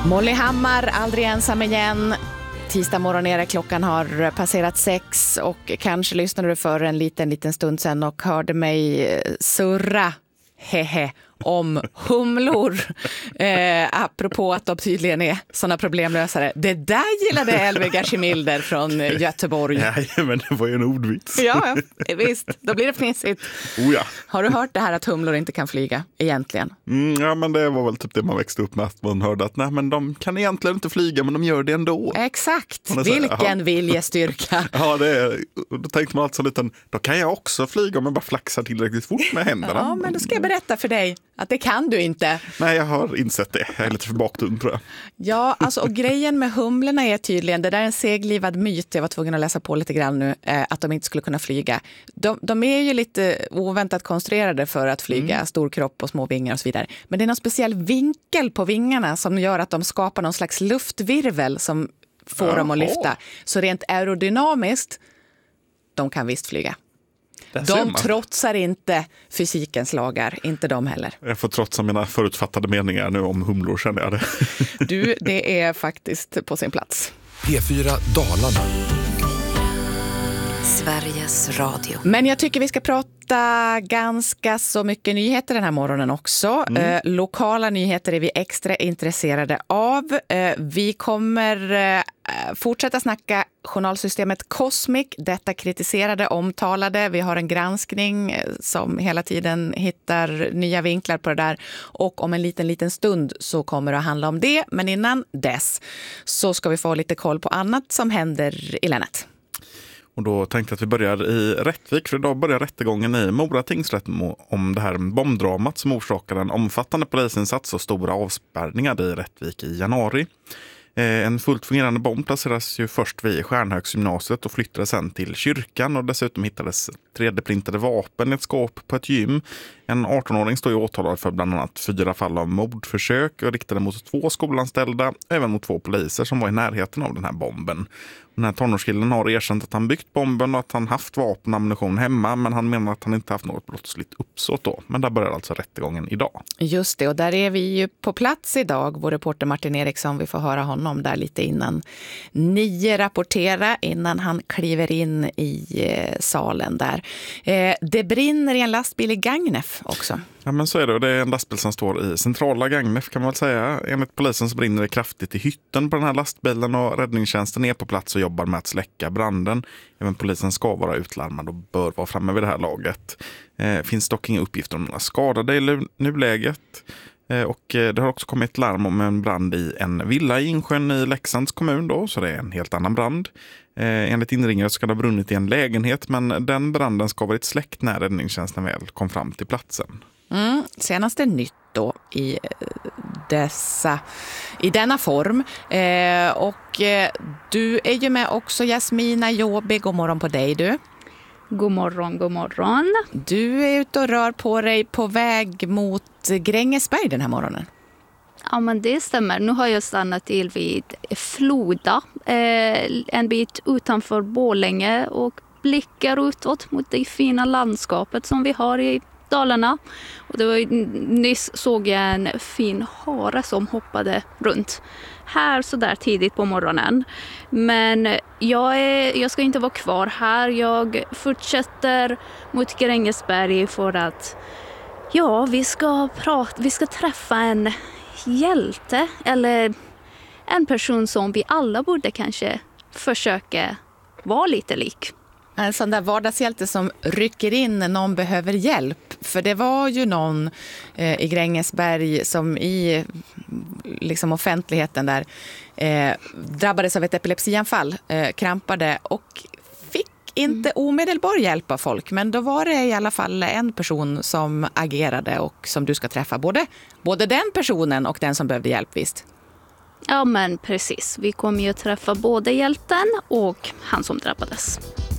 Molly Hammar, aldrig ensam igen. Tisdag morgon nere, klockan har passerat 6 och kanske lyssnade du för en liten stund sedan och hörde mig surra om humlor. Apropå att de tydligen är sådana problemlösare. Det där gillade Elvig Gashimilder från Göteborg. Nej, men det var ju en ordvits. Ja, visst. Då blir det fnissigt. Oh ja. Har du hört det här att humlor inte kan flyga egentligen? Ja, men det var väl typ det man växte upp med. Att man hörde att nej, men de kan egentligen inte flyga, men de gör det ändå. Exakt. Vilken viljestyrka. Ja, då tänkte man alltså lite, då kan jag också flyga om jag bara flaxar tillräckligt fort med händerna. Ja, men då ska jag berätta för dig att det kan du inte. Nej, jag har insett det. Jag är lite för baktung, tror jag. Ja, alltså, och grejen med humlorna är tydligen, det där är en seglivad myt, jag var tvungen att läsa på lite grann nu, att de inte skulle kunna flyga. De är ju lite oväntat konstruerade för att flyga, stor kropp och små vingar och så vidare. Men det är någon speciell vinkel på vingarna som gör att de skapar någon slags luftvirvel som får dem att lyfta. Så rent aerodynamiskt, de kan visst flyga. De trotsar inte fysikens lagar, inte de heller. Jag får trotsa mina förutfattade meningar nu om humlor, känner jag det. Du, det är faktiskt på sin plats. P4 Dalarna. Sveriges Radio. Men jag tycker vi ska prata ganska så mycket nyheter den här morgonen också. Lokala nyheter är vi extra intresserade av. Vi kommer fortsätta snacka journalsystemet Cosmic. Detta kritiserade, omtalade. Vi har en granskning som hela tiden hittar nya vinklar på det där. Och om en liten stund så kommer det att handla om det. Men innan dess så ska vi få lite koll på annat som händer i länet. Och då tänkte jag att vi börjar i Rättvik, för idag börjar rättegången i Mora tingsrätt om det här bombdramat som orsakade en omfattande polisinsats och stora avspärrningar i Rättvik i januari. En fullt fungerande bomb placeras ju först vid Stjärnhögsgymnasiet och flyttades sen till kyrkan, och dessutom hittades 3D-printade vapen i ett skåp på ett gym. En 18-åring står ju åtalad för bland annat 4 fall av mordförsök och riktade mot 2 skolanställda, även mot 2 poliser som var i närheten av den här bomben. Den här tonårskillen har erkänt att han byggt bomben och att han haft vapen och ammunition hemma, men han menar att han inte haft något brottsligt uppsåt då. Men där börjar alltså rättegången idag. Just det, och där är vi ju på plats idag. Vår reporter Martin Eriksson, vi får höra honom där lite innan 9 rapportera, innan han kliver in i salen där. Det brinner i en lastbil i Gagnef också. Ja, men så är det. Det är en lastbil som står i centrala Gagnef, kan man väl säga. Enligt polisen så brinner det kraftigt i hytten på den här lastbilen, och räddningstjänsten är på plats och jobbar med att släcka branden. Även polisen ska vara utlarmad och bör vara framme vid det här laget. Finns dock inga uppgifter om några skadade i nuläget. Och det har också kommit larm om en brand i en villa i Insjön i Leksands kommun då, så det är en helt annan brand. Enligt inringare ska det ha brunnit i en lägenhet, men den branden ska ha varit släckt när räddningstjänsten väl kom fram till platsen. Senaste nytt då i denna form. Och du är ju med också, Jasmina Jobi. God morgon på dig, du. God morgon, god morgon. Du är ute och rör på dig på väg mot Grängesberg den här morgonen. Ja, men det stämmer. Nu har jag stannat till vid Floda, en bit utanför Borlänge, och blickar utåt mot det fina landskapet som vi har i Dalarna. Och det var nyss såg jag en fin hare som hoppade runt här så där tidigt på morgonen. Men jag ska inte vara kvar här. Jag fortsätter mot Grängesberg för att vi ska träffa en hjälte, eller en person som vi alla borde kanske försöka vara lite lik. En sån där vardagshjälte som rycker in när någon behöver hjälp. För det var ju någon i Grängesberg som i liksom offentligheten där drabbades av ett epilepsianfall, krampade och fick inte omedelbar hjälp av folk. Men då var det i alla fall en person som agerade och som du ska träffa. Både den personen och den som behövde hjälp, visst? Ja, men precis. Vi kommer ju att träffa både hjälten och han som drabbades.